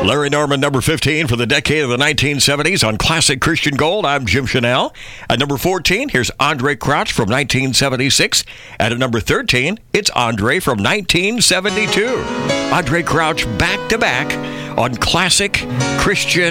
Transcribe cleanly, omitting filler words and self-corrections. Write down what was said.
Larry Norman, number 15 for the decade of the 1970s on Classic Christian Gold. I'm Jim Chanel. At number 14, here's Andre Crouch from 1976. And at number 13, it's Andre from 1972. Andre Crouch back-to-back on Classic Christian